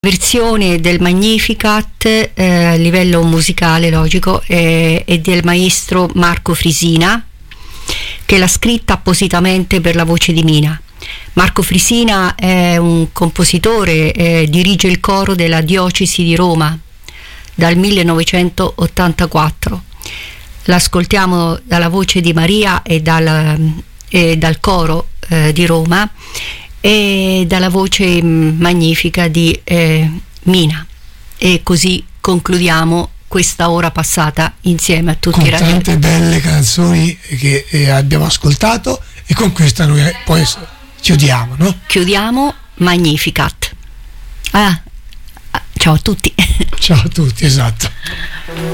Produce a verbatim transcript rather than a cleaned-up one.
versione del Magnificat eh, a livello musicale, logico, eh, è del maestro Marco Frisina, che l'ha scritta appositamente per la voce di Mina. Marco Frisina è un compositore, eh, dirige il coro della diocesi di Roma dal millenovecentottantaquattro. L'ascoltiamo dalla voce di Maria e dal, e dal coro eh, di Roma e dalla voce magnifica di eh, Mina, e così concludiamo questa ora passata insieme a tutti con i ragazzi. Tante belle canzoni che eh, abbiamo ascoltato, e con questa noi poi chiudiamo, no? Chiudiamo Magnificat. Ah, ciao a tutti. Ciao a tutti, esatto.